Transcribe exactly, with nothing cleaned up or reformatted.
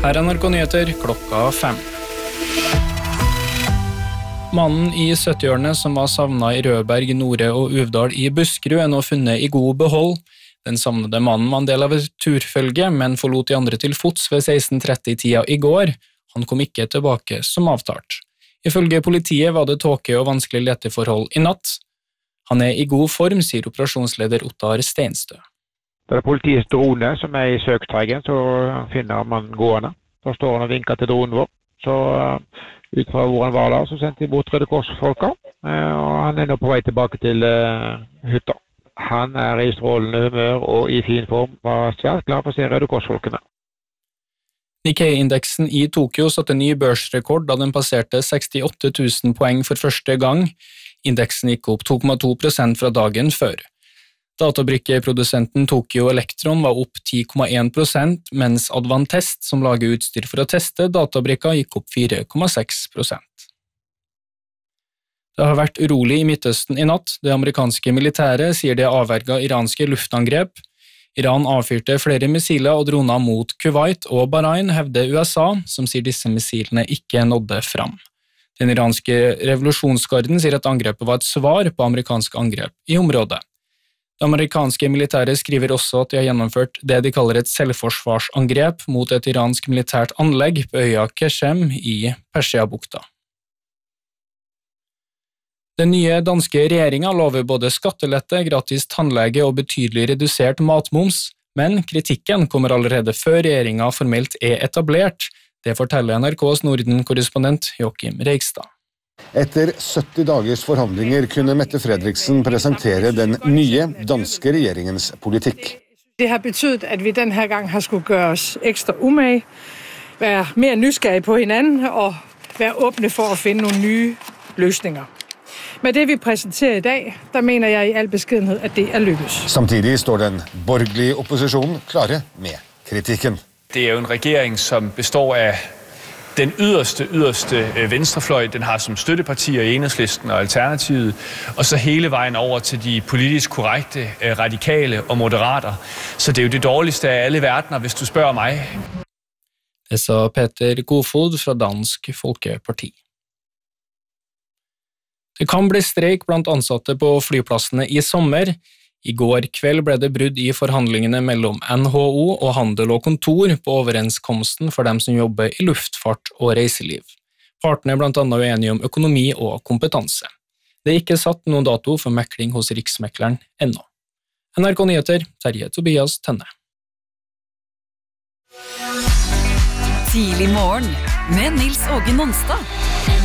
Her er N R K Nyheter klokka fem. Mannen i syttiårene som var savnet i Rødberg, Nore og Uvdal i Buskerud er nå funnet i god behold. Den savnede mannen var en del av et turfølge, men forlot de andre til fots ved seksten tretti-tida i går. Han kom ikke tilbake som avtalt. Ifølge politiet var det tåke og vanskelig leteforhold i natt. Han er i god form, sier operasjonsleder Ottar Steinstø. Det er politiets drone som er i søkstreigen, så finner man gående. Da står han og vinker til dronen vår. Så ut fra hvor han var da, så sendte vi bort Røde Kors-folka, og han er nå på vei tilbake til hytta. Han er i strålende humør og i fin form, var svært glad for å se Røde Kors-folkene. Nikkei-indeksen i Tokyo satte ny børsrekord da den passerte sekstiåtte tusen poeng for første gang. Indeksen gikk opp to komma to prosent fra dagen før. Databrikkeprodusenten Tokyo Electron var opp ti komma én prosent, mens Advantest, som lager utstyr for å teste databrikker, gikk opp fire komma seks prosent. Det har vært urolig i Midtøsten i natt. Det amerikanske militæret sier det avverget iranske luftangrep. Iran avfyrte flere missiler og droner mot Kuwait og Bahrain, hevder U S A, som sier disse missilene ikke nådde fram. Den iranske revolusjonsgarden sier at angrepet var et svar på amerikanske angrep i området. Det amerikanske militæret skriver også at de har gjennomført det de kaller et selvforsvarsangrep mot et iransk militært anlegg på øya Keshem i Persiabukta. Den nye danske regjeringen lover både skattelette, gratis tannlege og betydelig redusert matmoms, men kritikken kommer allerede før regjeringen formelt er etablert. Det forteller N R K's Norden-korrespondent Joachim Reigstad. Etter sytti dagers forhandlinger kunne Mette Frederiksen presentere den nye danske regjeringens politikk. Det har betydet, at vi denne gang har skulle gøre oss ekstra umage, være mer nysgerrige på hinanden og være åbne for å finne noen nye løsninger. Med det vi presenterer i dag, der mener jeg i all beskedenhed, at det er lykkes. Samtidig står den borgerlige opposisjonen klare med kritikken. Det er jo en regjering som består av den yderste, yderste venstrefløj. Den har som støttepartier Enhedslisten og Alternativet, og så hele vejen over til de politisk korrekte, radikale og moderater. Så det er jo det dårligste av alle verdener, hvis du spør meg. Det sa Peter Kofod fra Dansk Folkeparti. Det kan bli streik blant ansatte på flyplassene i sommer. I går kveld ble det brudd i forhandlingene mellom N H O og Handel og Kontor på overenskomsten for dem som jobber i luftfart og reiseliv. Partene er blant annet uenige om økonomi og kompetanse. Det er ikke satt noen dato for mekling hos Riksmekleren ennå. N R K Nyheter, Terje Tobias Tenne. Tidlig morgen med Nils Åge Nonstad.